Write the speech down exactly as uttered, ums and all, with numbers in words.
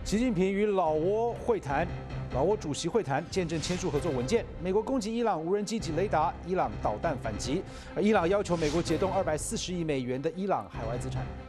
习近平与老挝会谈，老挝主席会谈见证签署合作文件。美国攻击伊朗无人机及雷达，伊朗导弹反击，而伊朗要求美国解冻二百四十亿美元的伊朗海外资产。